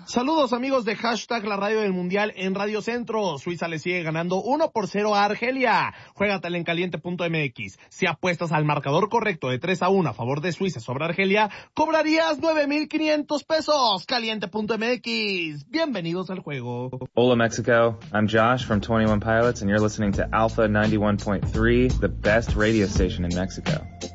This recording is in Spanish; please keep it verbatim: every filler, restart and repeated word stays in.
Saludos amigos de Hashtag La Radio del Mundial en Radio Centro. Suiza le sigue ganando uno por cero a Argelia. Juégatela en caliente punto m x. Si apuestas al marcador correcto de tres a uno a favor de Suiza sobre Argelia, cobrarías nueve mil quinientos pesos. caliente punto m x. Bienvenidos al juego. Hola Mexico, I'm Josh from twenty-one Pilots and you're listening to Alpha ninety-one point three, the best radio station in Mexico.